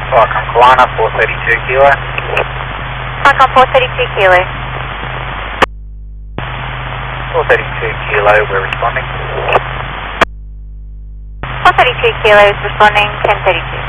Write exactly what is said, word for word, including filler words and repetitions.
Falcon Kalana, four thirty-two kilo. Falcon four thirty-two kilo. four thirty-two kilo, we're responding. four thirty-two kilo is responding, ten thirty-two.